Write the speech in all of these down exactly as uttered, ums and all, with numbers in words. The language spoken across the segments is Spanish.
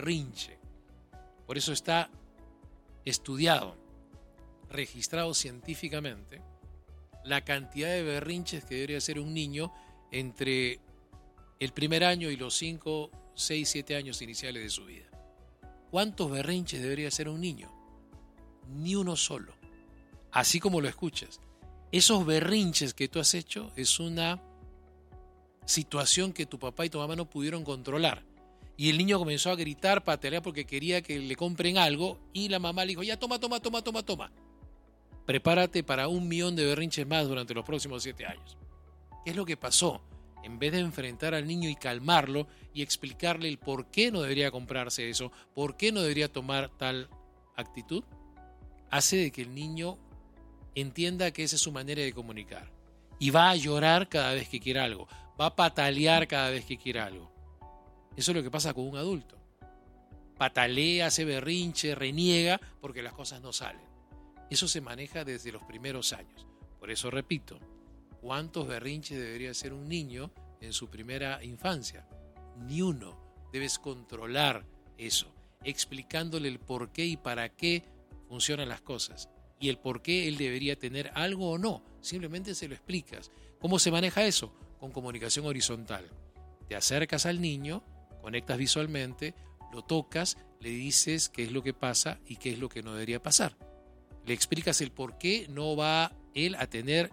berrinche. Por eso está estudiado, registrado científicamente, la cantidad de berrinches que debería hacer un niño entre el primer año y los cinco, seis, siete años iniciales de su vida. ¿Cuántos berrinches debería hacer un niño? Ni uno solo. Así como lo escuchas. Esos berrinches que tú has hecho es una situación que tu papá y tu mamá no pudieron controlar. Y el niño comenzó a gritar, patalear porque quería que le compren algo y la mamá le dijo, ya toma, toma, toma, toma, toma. Prepárate para un millón de berrinches más durante los próximos siete años. ¿Qué es lo que pasó? En vez de enfrentar al niño y calmarlo y explicarle el por qué no debería comprarse eso, por qué no debería tomar tal actitud, hace de que el niño entienda que esa es su manera de comunicar. Y va a llorar cada vez que quiera algo, va a patalear cada vez que quiera algo. Eso es lo que pasa con un adulto. Patalea, hace berrinche, reniega porque las cosas no salen. Eso se maneja desde los primeros años. Por eso repito, ¿cuántos berrinches debería hacer un niño en su primera infancia? Ni uno. Debes controlar eso, explicándole el por qué y para qué funcionan las cosas y el por qué él debería tener algo o no. Simplemente se lo explicas. ¿Cómo se maneja eso? Con comunicación horizontal. Te acercas al niño, conectas visualmente, lo tocas, le dices qué es lo que pasa y qué es lo que no debería pasar. Le explicas el por qué no va él a tener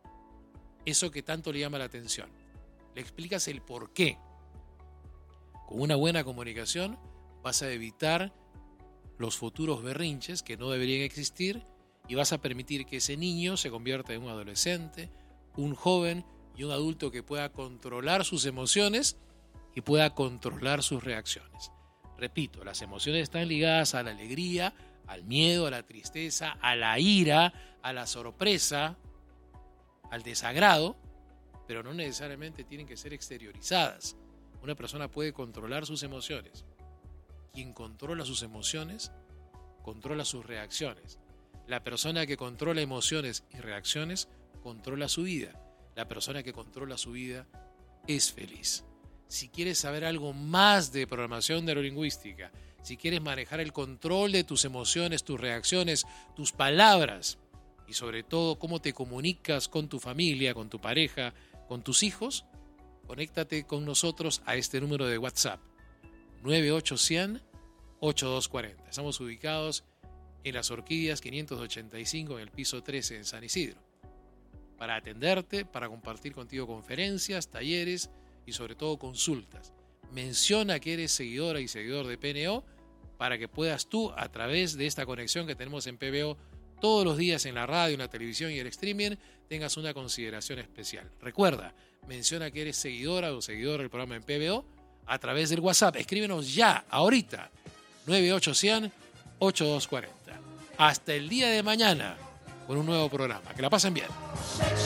eso que tanto le llama la atención. Le explicas el por qué. Con una buena comunicación vas a evitar los futuros berrinches que no deberían existir y vas a permitir que ese niño se convierta en un adolescente, un joven y un adulto que pueda controlar sus emociones y pueda controlar sus reacciones. Repito, las emociones están ligadas a la alegría, al miedo, a la tristeza, a la ira, a la sorpresa, al desagrado, pero no necesariamente tienen que ser exteriorizadas. Una persona puede controlar sus emociones. Quien controla sus emociones, controla sus reacciones. La persona que controla emociones y reacciones, controla su vida. La persona que controla su vida es feliz. Si quieres saber algo más de programación neurolingüística, si quieres manejar el control de tus emociones, tus reacciones, tus palabras y sobre todo cómo te comunicas con tu familia, con tu pareja, con tus hijos, conéctate con nosotros a este número de WhatsApp nueve ocho cero cero ocho dos cuatro cero. Estamos ubicados en Las Orquídeas quinientos ochenta y cinco en el piso trece en San Isidro. Para atenderte, para compartir contigo conferencias, talleres y sobre todo consultas. Menciona que eres seguidora y seguidor de P N O para que puedas tú, a través de esta conexión que tenemos en P B O todos los días en la radio, en la televisión y el streaming, tengas una consideración especial. Recuerda, menciona que eres seguidora o seguidor del programa en P B O a través del WhatsApp. Escríbenos ya, ahorita, nueve ocho cero cero ocho dos cuatro cero. Hasta el día de mañana con un nuevo programa. Que la pasen bien.